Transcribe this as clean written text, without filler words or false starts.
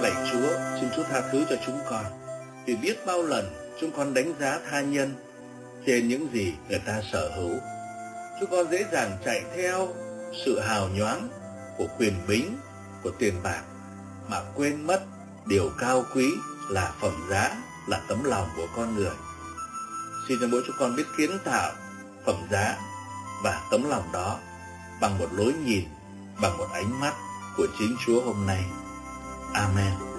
Lạy Chúa, xin Chúa tha thứ cho chúng con, vì biết bao lần chúng con đánh giá tha nhân trên những gì người ta sở hữu. Chúng con dễ dàng chạy theo sự hào nhoáng của quyền bính, của tiền bạc, mà quên mất điều cao quý là phẩm giá, là tấm lòng của con người. Xin cho mỗi chúng con biết kiến tạo phẩm giá và tấm lòng đó bằng một lối nhìn, bằng một ánh mắt của chính Chúa hôm nay. Amen.